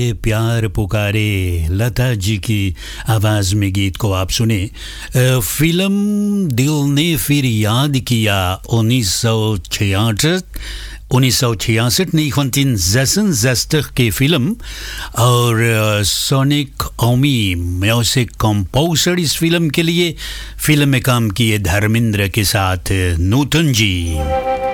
ये प्यार पुकारे लता जी की आवाज़ में गीत को आप सुने। फिल्म दिल ने फिर याद किया 1966 1966 की फिल्म और सोनिक ओमी म्यूजिक कंपोजर इस फिल्म के लिए फिल्म में काम किए धर्मेंद्र के साथ नूतन जी।